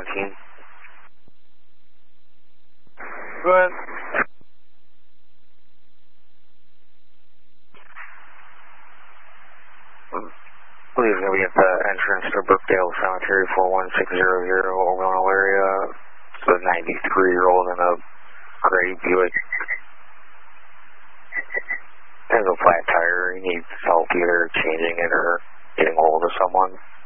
14. Go ahead. Please going to be at the entrance to Brookdale Cemetery 41600, Orwell area. It's a 93-year-old in a gray Buick. Has a flat tire. He needs help either changing it or getting hold of someone.